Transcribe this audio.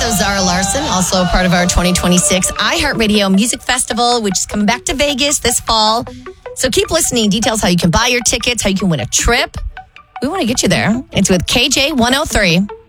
So Zara Larson, also a part of our 2026 iHeartRadio Music Festival, which is coming back to Vegas this fall. So keep listening. Details how you can buy your tickets, how you can win a trip. We want to get you there. It's with KJ103.